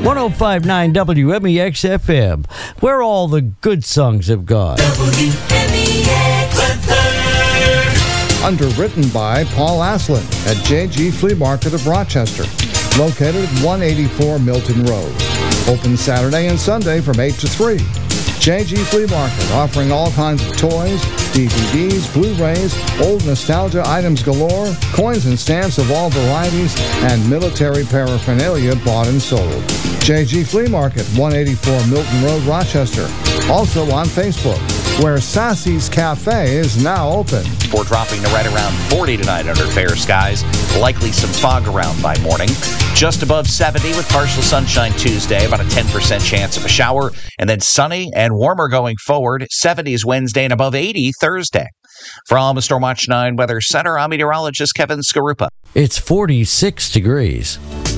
105.9 WMEX FM, where all the good songs have gone. Underwritten by Paul Aslin at JG Flea Market of Rochester, located at 184 Milton Road. Open Saturday and Sunday from 8 to 3. JG Flea Market, offering all kinds of toys, DVDs, Blu-rays, old nostalgia items galore, coins and stamps of all varieties, and military paraphernalia bought and sold. JG Flea Market, 184 Milton Road, Rochester. Also on Facebook, where Sassy's Cafe is now open. We're dropping to right around 40 tonight under fair skies. Likely some fog around by morning. Just above 70 with partial sunshine Tuesday, about a 10% chance of a shower, and then sunny and warmer going forward. 70s Wednesday and above 80 Thursday. From the Stormwatch 9 Weather Center, I'm meteorologist Kevin Skarupa. It's 46 degrees.